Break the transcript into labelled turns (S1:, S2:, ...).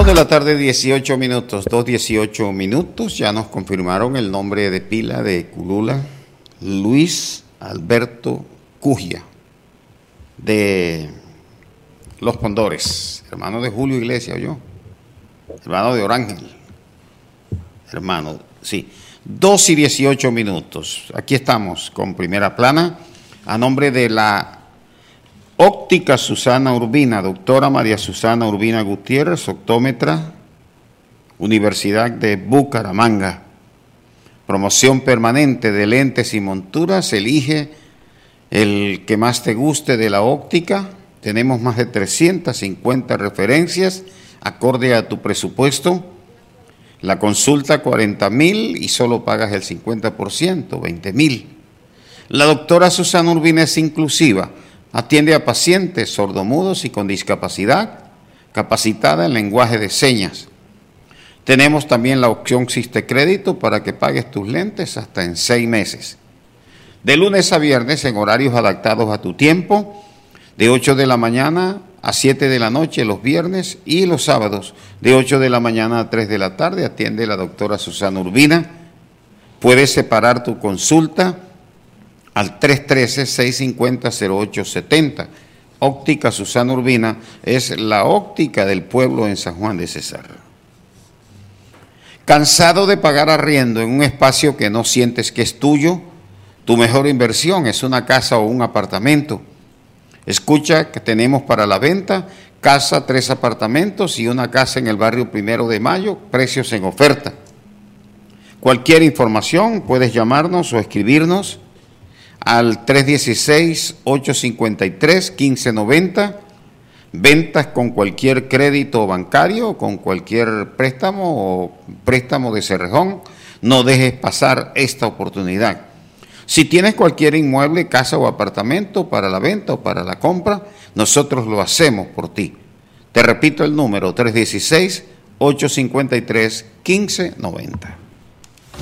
S1: 2 de la tarde, 18 minutos, 2:18 minutos. Ya nos confirmaron el nombre de pila de Culula, Luis Alberto Cujia, de Los Pondores, hermano de Julio Iglesias, ¿oyó? Hermano de Orángel, hermano, sí. 2:18 minutos. Aquí estamos con Primera Plana, a nombre de la Óptica Susana Urbina, doctora María Susana Urbina Gutiérrez, optómetra, Universidad de Bucaramanga. Promoción permanente de lentes y monturas, elige el que más te guste de la óptica. Tenemos más de 350 referencias, acorde a tu presupuesto. La consulta 40,000 y solo pagas el 50%, 20,000. La doctora Susana Urbina es inclusiva. Atiende a pacientes sordomudos y con discapacidad, capacitada en lenguaje de señas. Tenemos también la opción Xiste Crédito para que pagues tus lentes hasta en 6 meses. De lunes a viernes en horarios adaptados a tu tiempo, de 8 de la mañana a 7 de la noche los viernes y los sábados, de 8 de la mañana a 3 de la tarde, atiende la doctora Susana Urbina. Puedes separar tu consulta al 313-650-0870. Óptica Susana Urbina es la óptica del pueblo en San Juan de Cesar. ¿Cansado de pagar arriendo en un espacio que no sientes que es tuyo? Tu mejor inversión es una casa o un apartamento. Escucha que tenemos para la venta casa, 3 apartamentos y una casa en el barrio 1 de Mayo, precios en oferta. Cualquier información puedes llamarnos o escribirnos al 316-853-1590, ventas con cualquier crédito bancario, con cualquier préstamo o préstamo de Cerrejón. No dejes pasar esta oportunidad. Si tienes cualquier inmueble, casa o apartamento para la venta o para la compra, nosotros lo hacemos por ti. Te repito el número, 316-853-1590.